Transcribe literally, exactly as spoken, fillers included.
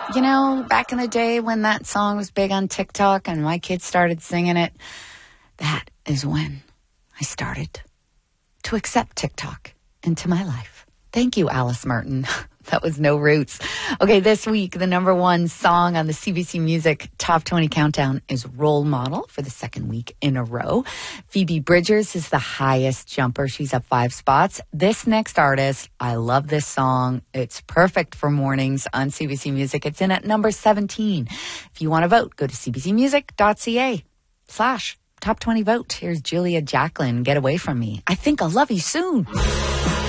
You know, back in the day when that song was big on TikTok and my kids started singing it, that is when I started to accept TikTok into my life. Thank you, Alice Merton. That was No Roots. Okay, this week, the number one song on the C B C Music Top twenty Countdown is Role Model for the second week in a row. Phoebe Bridgers is the highest jumper. She's up five spots. This next artist, I love this song. It's perfect for mornings on C B C Music. It's in at number seventeen. If you want to vote, go to cbcmusic.ca slash top twenty vote. Here's Julia Jacklin, Get Away From Me. I think I'll love you soon.